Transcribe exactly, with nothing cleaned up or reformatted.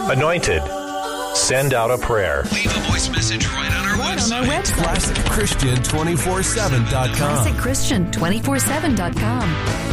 Anointed. Send out a prayer. Leave a voice message right on our right website. on our website. classic christian two forty-seven dot com. classic christian two forty-seven dot com.